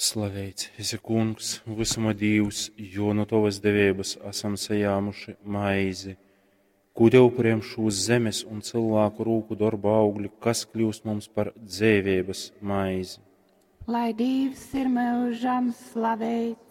Slavēts esi Kungs, visuma Dievs, jo no tavas devības esam sajāmuši maizi, ko tev priekš uz zemes un cilvēku rūku darba augļi, kas kļūst mums par dzēvības maizi. Lai Dievs ir mūžam slavēts.